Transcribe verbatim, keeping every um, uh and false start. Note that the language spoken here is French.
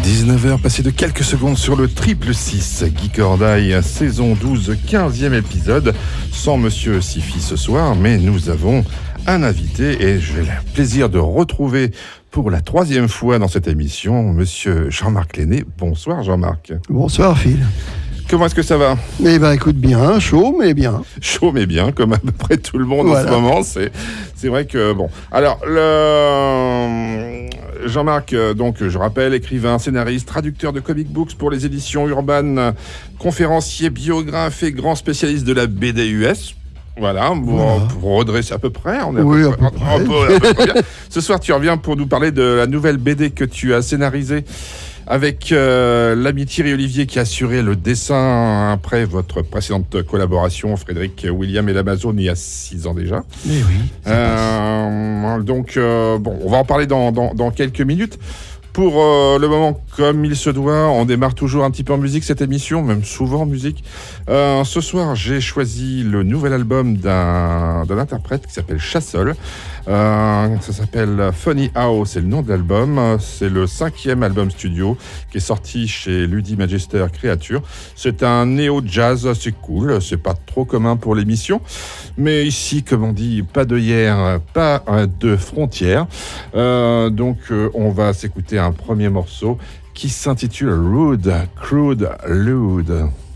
dix-neuf heures passées de quelques secondes sur le triple six. Guy Cordaille, saison douze, quinzième épisode. Sans Monsieur Sifi ce soir, mais nous avons un invité et j'ai le plaisir de retrouver pour la troisième fois dans cette émission Monsieur Jean-Marc Lenné. Bonsoir Jean-Marc. Bonsoir Phil. Comment est-ce que ça va ? Eh ben écoute bien, chaud mais bien. Chaud mais bien, comme à peu près tout le monde voilà. En ce moment. C'est, c'est vrai que bon. Alors le Jean-Marc, donc je rappelle, écrivain, scénariste, traducteur de comic books pour les éditions Urban, conférencier, biographe et grand spécialiste de la B D U S. Voilà, pour, voilà. pour redresser à peu près. On est oui, à peu près, à peu près. Un peu, à peu près bien. Ce soir, tu reviens pour nous parler de la nouvelle B D que tu as scénarisée avec euh, l'ami Thierry Olivier qui a assuré le dessin après votre précédente collaboration, Frédéric William et l'Amazon, il y a six ans déjà. Mais oui. Euh, donc, euh, bon, on va en parler dans, dans, dans quelques minutes. Pour euh, le moment, comme il se doit, on démarre toujours un petit peu en musique cette émission, même souvent en musique. Euh, ce soir, j'ai choisi le nouvel album d'un, d'un interprète qui s'appelle Chassol. Euh, ça s'appelle Funny How, c'est le nom de l'album. C'est le cinquième album studio qui est sorti chez Ludi Magister Creature. C'est un néo-jazz, c'est cool, c'est pas trop commun pour l'émission. Mais ici, comme on dit, pas de hier, pas de frontières. Euh, donc, euh, on va s'écouter un premier morceau qui s'intitule Rude, Crude, Lewd.